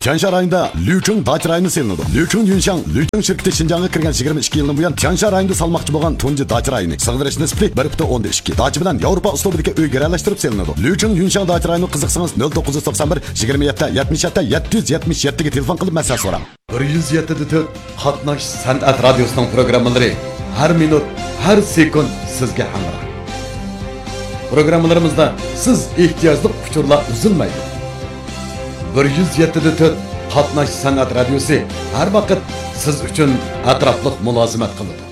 Tiansha rayonida Liuchun dacha rayoni selinadi. Liuchun Yunshang Liuchun şirketi Şinjan'a kirgan 22 yildan buyon Tiansha rayonida salmoqchi bo'lgan tunji dacha rayoni. Sig'dirish nisbati 1.2. Dacha bilan Yevropa uslubidagi uy garalashtirib selinadi. Liuchun Yunshang dacha rayoni qiziqsangiz 0991 27 77 777 ga telefon qilib maslahat so'rang. 107.4 Qatnash san'at radiosining programmalari har minut, har sekund sizga hamroh. Programmalarimizda siz ehtiyojli uchurlar uzilmaydi. 107.4 Qatnash san'at radiosi har vaqt siz uchun atrofliq mulozimat qiladi.